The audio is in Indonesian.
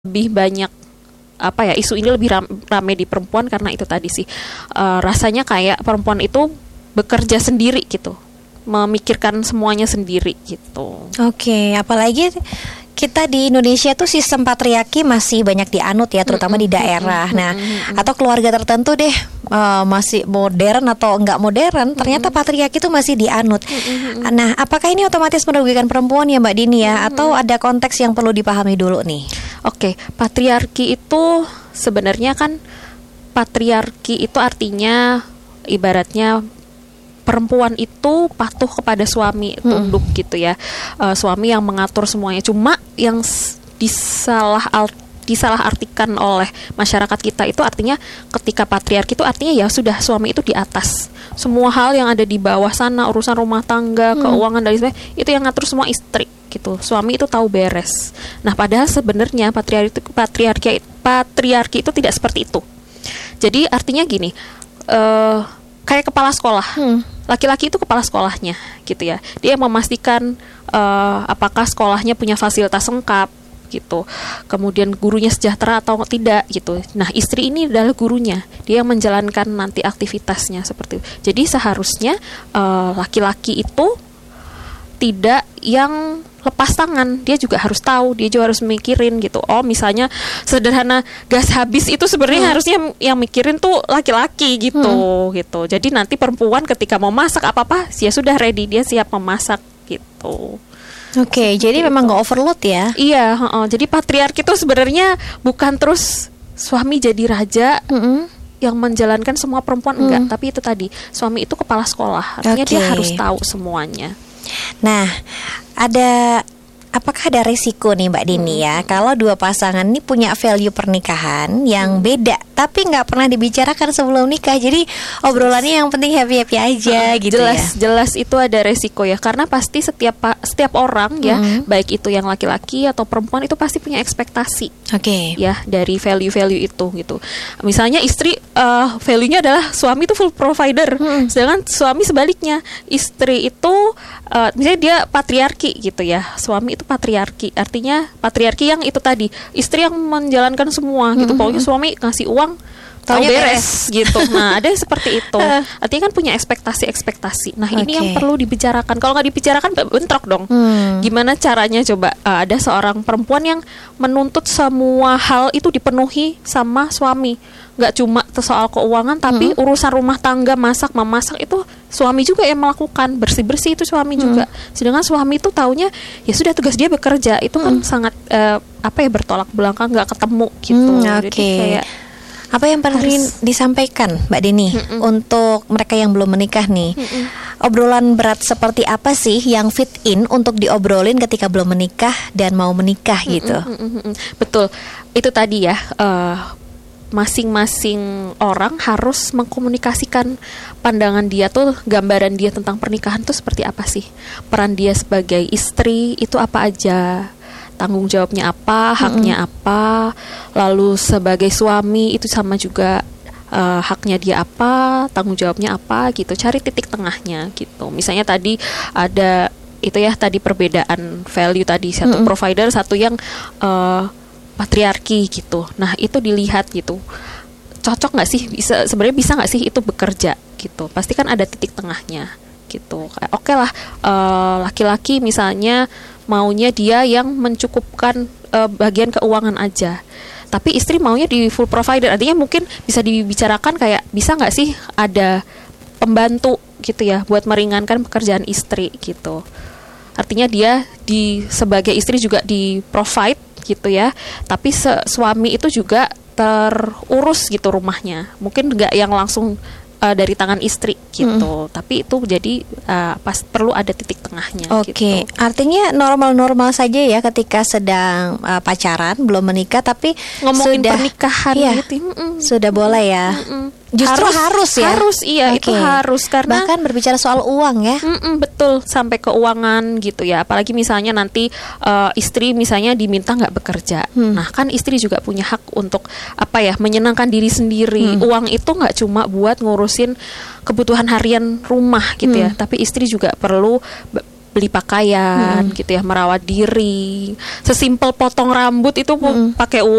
lebih banyak isu ini lebih rame di perempuan karena itu tadi sih rasanya kayak perempuan itu bekerja sendiri gitu, memikirkan semuanya sendiri gitu. Oke, apalagi kita di Indonesia tuh sistem patriarki masih banyak dianut ya, terutama di daerah. Nah, atau keluarga tertentu deh masih modern atau enggak modern, ternyata patriarki itu masih dianut. Nah, apakah ini otomatis merugikan perempuan ya Mbak Dini ya, atau ada konteks yang perlu dipahami dulu nih? Oke, patriarki itu sebenarnya kan patriarki itu artinya ibaratnya perempuan itu patuh kepada suami, tunduk gitu ya. Suami yang mengatur semuanya. Cuma yang disalahartikan oleh masyarakat kita itu artinya ketika patriarki itu artinya ya sudah suami itu di atas. Semua hal yang ada di bawah sana, urusan rumah tangga, keuangan dan sebagainya, itu yang ngatur semua istri gitu. Suami itu tahu beres. Nah, padahal sebenarnya patriarki itu tidak seperti itu. Jadi artinya gini, kayak kepala sekolah, laki-laki itu kepala sekolahnya gitu ya. Dia memastikan apakah sekolahnya punya fasilitas lengkap gitu, kemudian gurunya sejahtera atau tidak gitu. Nah, istri ini adalah gurunya, dia yang menjalankan nanti aktivitasnya seperti itu. Jadi seharusnya laki-laki itu tidak yang lepas tangan, dia juga harus tahu, dia juga harus mikirin gitu. Oh, misalnya sederhana gas habis itu sebenarnya harusnya yang mikirin tuh laki-laki gitu gitu. Jadi nanti perempuan ketika mau masak apa-apa, ya sudah ready, dia siap memasak gitu. Oke, jadi memang nggak overload ya? Iya, jadi patriarki itu sebenarnya bukan terus suami jadi raja yang menjalankan semua perempuan, enggak. Tapi itu tadi, suami itu kepala sekolah, artinya dia harus tahu semuanya. Nah, apakah ada resiko nih Mbak Dini ya, kalau dua pasangan ini punya value pernikahan yang beda tapi nggak pernah dibicarakan sebelum nikah, jadi obrolannya yang penting happy aja gitu jelas, ya? Jelas itu ada resiko ya, karena pasti setiap orang ya, baik itu yang laki-laki atau perempuan itu pasti punya ekspektasi, ya, dari value itu gitu. Misalnya istri value-nya adalah suami itu full provider, sedangkan suami sebaliknya, istri itu misalnya dia patriarki gitu ya, suami itu patriarki, artinya patriarki yang itu tadi, istri yang menjalankan semua gitu, pokoknya suami ngasih uang tahu beres gitu. Nah, ada seperti itu, artinya kan punya ekspektasi. Nah, ini yang perlu dibicarakan. Kalau nggak dibicarakan bentrok dong. Gimana caranya coba? Ada seorang perempuan yang menuntut semua hal itu dipenuhi sama suami, nggak cuma soal keuangan, tapi urusan rumah tangga, memasak itu suami juga yang melakukan, bersih itu suami juga. Sedangkan suami itu taunya ya sudah tugas dia bekerja, itu kan sangat bertolak belakang, nggak ketemu gitu. Jadi kayak apa yang perlu disampaikan Mbak Dini untuk mereka yang belum menikah nih? Obrolan berat seperti apa sih yang fit in untuk diobrolin ketika belum menikah dan mau menikah gitu? Betul, itu tadi ya, masing-masing orang harus mengkomunikasikan pandangan dia tuh, gambaran dia tentang pernikahan tuh seperti apa sih. Peran dia sebagai istri itu apa aja, tanggung jawabnya apa, haknya apa. Lalu sebagai suami itu sama juga, haknya dia apa, tanggung jawabnya apa gitu. Cari titik tengahnya gitu. Misalnya tadi ada itu ya, tadi perbedaan value tadi, satu provider, satu yang patriarki gitu. Nah, itu dilihat gitu, cocok nggak sih, sebenarnya bisa nggak sih itu bekerja gitu. Pasti kan ada titik tengahnya gitu. Oke lah, laki-laki misalnya maunya dia yang mencukupkan bagian keuangan aja, tapi istri maunya di full provider. Artinya mungkin bisa dibicarakan kayak, bisa nggak sih ada pembantu gitu ya, buat meringankan pekerjaan istri gitu. Artinya dia sebagai istri juga di provide gitu ya, tapi suami itu juga terurus gitu rumahnya. Mungkin nggak yang langsung dari tangan istri gitu, tapi itu jadi pas perlu ada titik tengahnya. Gitu. Artinya normal-normal saja ya ketika sedang pacaran, belum menikah, tapi ngomongin sudah pernikahan gitu, sudah boleh ya. Justru harus ya. Harus, iya, itu harus, karena bahkan berbicara soal uang ya. Betul, sampai keuangan gitu ya. Apalagi misalnya nanti istri misalnya diminta nggak bekerja. Nah, kan istri juga punya hak untuk menyenangkan diri sendiri. Uang itu nggak cuma buat ngurusin kebutuhan harian rumah gitu ya, tapi istri juga perlu beli pakaian gitu ya, merawat diri. Sesimpel potong rambut itu pakai uang